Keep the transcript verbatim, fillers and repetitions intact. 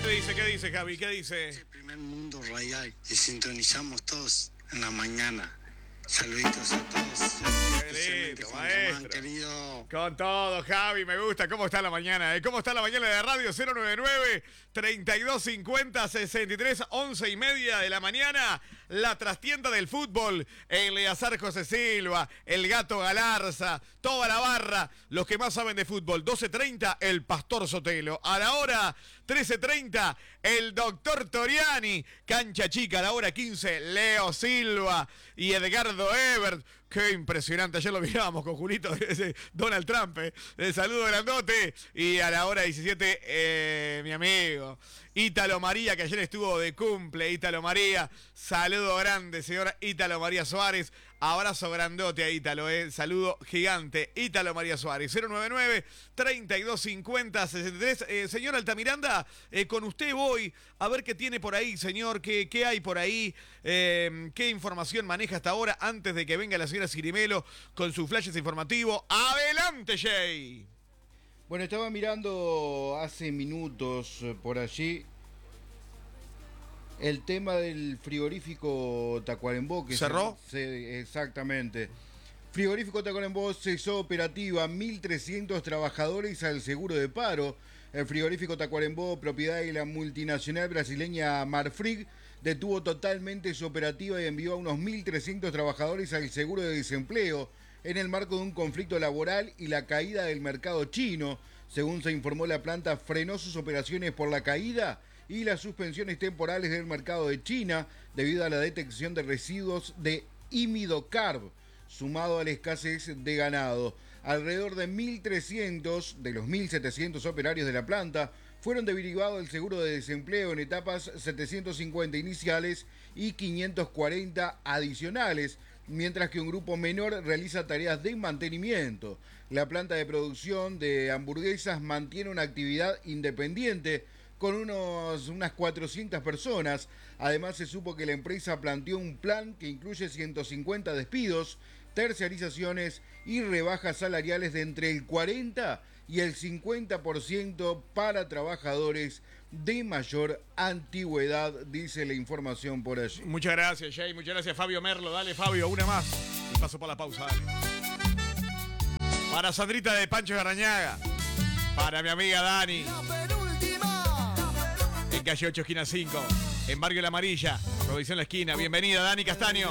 ¿Qué dice? ¿Qué dice, Javi? ¿Qué dice? Es el primer mundo radial y sintonizamos todos en la mañana. Saluditos a todos. Querido, Juan maestro. Román, querido. Con todo, Javi, me gusta. ¿Cómo está la mañana? ¿Eh? ¿Cómo está la mañana de radio? cero noventa y nueve, treinta y dos cincuenta, sesenta y tres, once y media de la mañana. La trastienda del fútbol. Eleazar José Silva, el Gato Galarza, toda la barra, los que más saben de fútbol. doce treinta, el Pastor Sotelo. A la hora trece treinta, el Doctor Toriani. Cancha chica, a la hora quince, Leo Silva y Edgardo Ebert. Qué impresionante, ayer lo mirábamos con Julito, Donald Trump, eh. El saludo grandote. Y a la hora diecisiete, eh, mi amigo Ítalo María, que ayer estuvo de cumple. Ítalo María, saludo grande, señora Ítalo María Suárez. Abrazo grandote a Ítalo, eh. Saludo gigante, Ítalo María Suárez. cero noventa y nueve, treinta y dos cincuenta, sesenta y tres. Eh, señor Altamiranda, eh, con usted voy a ver qué tiene por ahí, señor. ¿Qué, qué hay por ahí? Eh, ¿Qué información maneja hasta ahora antes de que venga la señora Cirimelo con sus flashes informativos? ¡Adelante, Jay! Bueno, estaba mirando hace minutos por allí el tema del frigorífico Tacuarembó. Que ¿Cerró? Se, se, exactamente. Frigorífico Tacuarembó cesó operativa mil trescientos trabajadores al seguro de paro. El frigorífico Tacuarembó, propiedad de la multinacional brasileña Marfrig, detuvo totalmente su operativa y envió a unos mil trescientos trabajadores al seguro de desempleo en el marco de un conflicto laboral y la caída del mercado chino. Según se informó, la planta frenó sus operaciones por la caída y las suspensiones temporales del mercado de China debido a la detección de residuos de imidocarb, sumado a la escasez de ganado. Alrededor de mil trescientos de los mil setecientos operarios de la planta fueron derivados del seguro de desempleo en etapas setecientos cincuenta iniciales y quinientos cuarenta adicionales, mientras que un grupo menor realiza tareas de mantenimiento. La planta de producción de hamburguesas mantiene una actividad independiente con unos, unas cuatrocientas personas. Además, se supo que la empresa planteó un plan que incluye ciento cincuenta despidos, terciarizaciones y rebajas salariales de entre el cuarenta y el cincuenta por ciento para trabajadores de mayor antigüedad, dice la información por allí. Muchas gracias, Jay. Muchas gracias, Fabio Merlo. Dale, Fabio, una más. Y paso por la pausa, dale. Para Sandrita de Pancho Garrañaga. Para mi amiga Dani. En calle ocho, esquina cinco. En Barrio La Amarilla. Provisión La Esquina. Bienvenida, Dani Castaño.